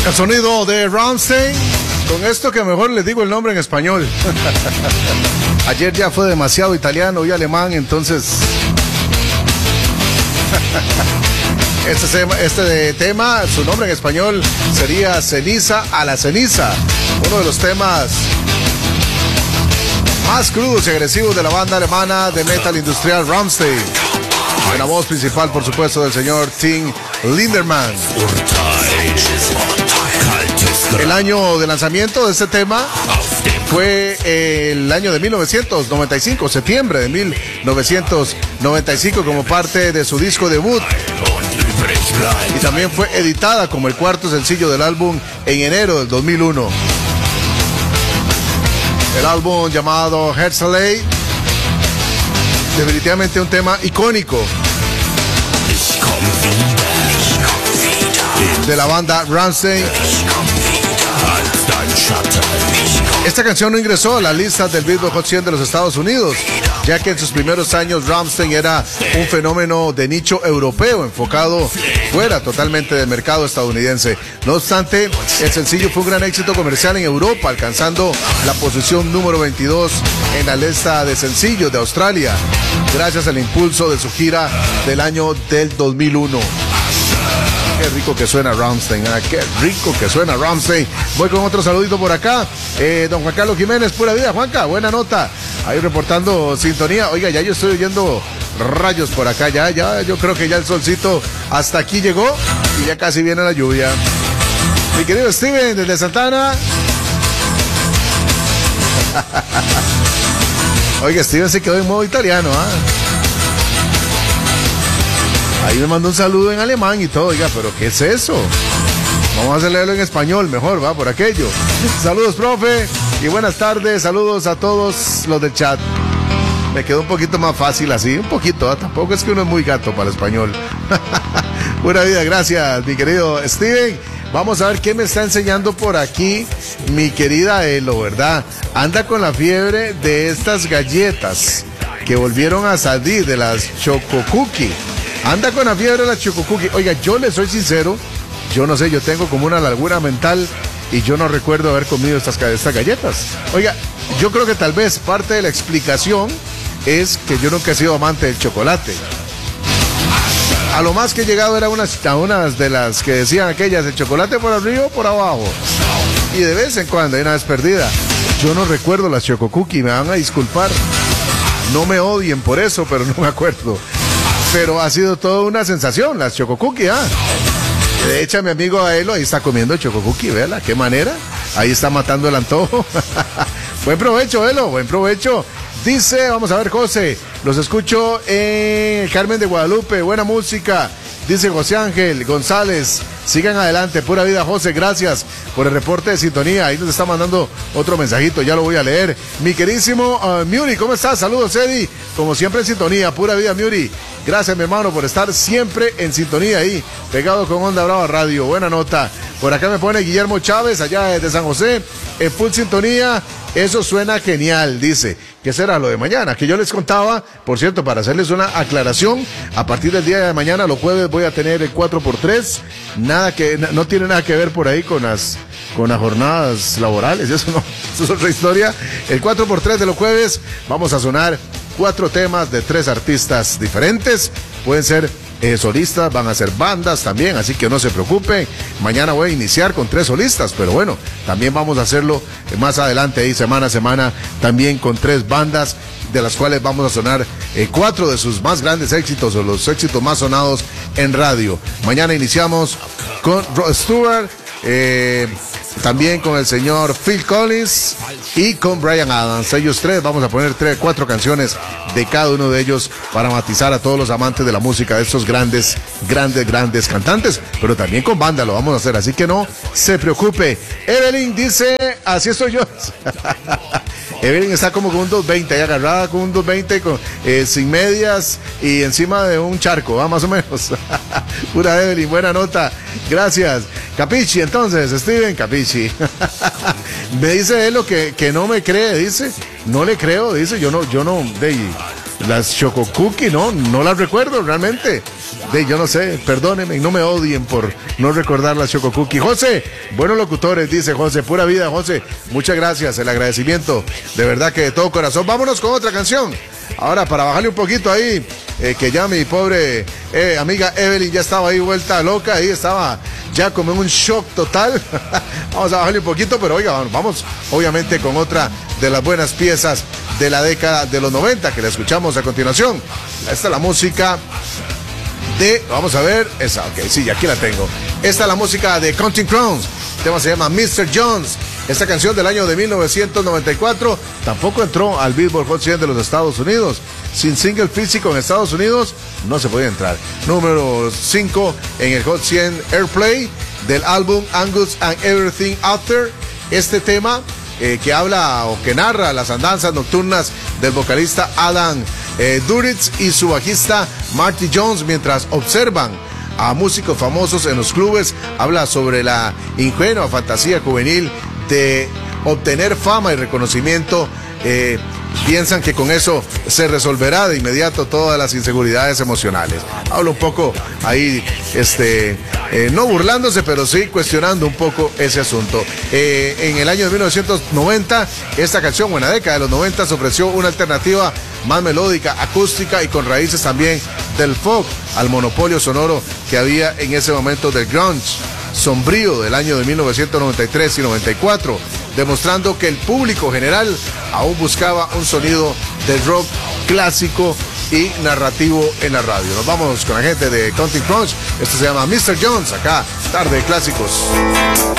El sonido de Rammstein. Con esto que mejor les digo el nombre en español. Ayer ya fue demasiado italiano y alemán, entonces... Este tema, su nombre en español sería Ceniza a la Ceniza. Uno de los temas más crudos y agresivos de la banda alemana de metal industrial Rammstein. En la voz principal, por supuesto, del señor Till Lindemann. El año de lanzamiento de este tema fue el año de 1995, septiembre de 1995, como parte de su disco debut. Y también fue editada como el cuarto sencillo del álbum en enero del 2001. El álbum llamado Herzley, definitivamente un tema icónico de la banda Rammstein. Esta canción no ingresó a la lista del Billboard Hot 100 de los Estados Unidos, ya que en sus primeros años Rammstein era un fenómeno de nicho europeo, enfocado fuera totalmente del mercado estadounidense. No obstante, el sencillo fue un gran éxito comercial en Europa, alcanzando la posición número 22 en la lista de sencillos de Australia, gracias al impulso de su gira del año del 2001. Qué rico que suena Rammstein, qué rico que suena Rammstein. Voy con otro saludito por acá. Don Juan Carlos Jiménez, pura vida, Juanca, buena nota. Ahí reportando sintonía. Oiga, ya yo estoy oyendo rayos por acá, ya, yo creo que ya el solcito hasta aquí llegó y ya casi viene la lluvia. Mi querido Steven, desde Santana. Oiga, Steven se quedó en modo italiano, Ahí me mandó un saludo en alemán y todo, oiga, pero ¿qué es eso? Vamos a leerlo en español mejor, va, por aquello. Saludos, profe, y buenas tardes, saludos a todos los del chat. Me quedó un poquito más fácil así, un poquito, tampoco es que uno es muy gato para el español. Buena vida, gracias, mi querido Steven. Vamos a ver qué me está enseñando por aquí mi querida Elo, ¿verdad? Anda con la fiebre de estas galletas que volvieron a salir, de las Choco Cookie. Anda con la fiebre de la Choco Cookie. Oiga, yo le soy sincero, yo no sé, yo tengo como una laguna mental y yo no recuerdo haber comido estas galletas. Oiga, yo creo que tal vez parte de la explicación es que yo nunca he sido amante del chocolate. A lo más que he llegado era a unas de las que decían aquellas, el chocolate por arriba o por abajo. Y de vez en cuando, hay una vez perdida. Yo no recuerdo las Choco Cookie, me van a disculpar. No me odien por eso, pero no me acuerdo. Pero ha sido toda una sensación, las Choco Cookie, De hecho, mi amigo Aelo ahí está comiendo Choco Cookie, véala, qué manera. Ahí está matando el antojo. Buen provecho, Elo, buen provecho. Dice, vamos a ver, José, los escucho en Carmen de Guadalupe, buena música. Dice José Ángel González, sigan adelante, pura vida, José, gracias por el reporte de sintonía. Ahí nos está mandando otro mensajito, ya lo voy a leer. Mi queridísimo Muri, ¿cómo estás? Saludos, Eddie, como siempre en sintonía, pura vida, Muri. Gracias, mi hermano, por estar siempre en sintonía ahí, pegado con Onda Brava Radio, buena nota. Por acá me pone Guillermo Chávez, allá desde San José, en full sintonía. Eso suena genial, dice. ¿Qué será lo de mañana? Que yo les contaba, por cierto, para hacerles una aclaración, a partir del día de mañana, los jueves, voy a tener el 4x3, no tiene nada que ver por ahí con las jornadas laborales, eso no, eso es otra historia. El 4x3 de los jueves, vamos a sonar 4 temas de 3 artistas diferentes, pueden ser solistas, van a ser bandas también, así que no se preocupen. Mañana voy a iniciar con 3 solistas, pero bueno, también vamos a hacerlo más adelante ahí semana a semana, también con 3 bandas, de las cuales vamos a sonar 4 de sus más grandes éxitos o los éxitos más sonados en radio. Mañana iniciamos con Rod Stewart, también con el señor Phil Collins y con Bryan Adams. Ellos 3, vamos a poner 4 canciones de cada uno de ellos para matizar a todos los amantes de la música de estos grandes cantantes, pero también con banda lo vamos a hacer, así que no se preocupe. Evelyn dice, así estoy yo. Evelyn está como con un 220, ahí agarrada con un 220 sin medias y encima de un charco, más o menos. Pura Evelyn, buena nota, gracias. Capichi, entonces, Steven Capichi. Me dice él lo que no me cree, dice, no le creo, dice, yo no, las Choco Cookie, no las recuerdo realmente. yo no sé, perdónenme, no me odien por no recordar la Choco Cookie. José, buenos locutores, dice José, pura vida, José. Muchas gracias, el agradecimiento, de verdad que de todo corazón. Vámonos con otra canción. Ahora, para bajarle un poquito ahí, que ya mi pobre amiga Evelyn ya estaba ahí vuelta loca, ahí estaba ya como en un shock total. Vamos a bajarle un poquito, pero oiga, vamos obviamente con otra de las buenas piezas de la década de los 90 que la escuchamos a continuación. Esta es la música de, vamos a ver, esa, ok, sí, aquí la tengo. Esta es la música de Counting Crows. El tema se llama Mr. Jones. Esta canción del año de 1994 tampoco entró al Billboard Hot 100 de los Estados Unidos. Sin single físico en Estados Unidos no se podía entrar. Número 5 en el Hot 100 Airplay del álbum Angus and Everything After. Este tema que habla o que narra las andanzas nocturnas del vocalista Alan Duritz y su bajista Marty Jones mientras observan a músicos famosos en los clubes. Habla sobre la ingenua fantasía juvenil de obtener fama y reconocimiento. Piensan que con eso se resolverá de inmediato todas las inseguridades emocionales. Hablo un poco ahí, no burlándose, pero sí cuestionando un poco ese asunto. En el año de 1990, esta canción, o en la década de los 90, se ofreció una alternativa más melódica, acústica y con raíces también del folk al monopolio sonoro que había en ese momento del grunge sombrío del año de 1993 y 94, demostrando que el público general aún buscaba un sonido de rock clásico y narrativo en la radio. Nos vamos con la gente de Counting Crows. Esto se llama Mr. Jones, acá, Tarde de Clásicos.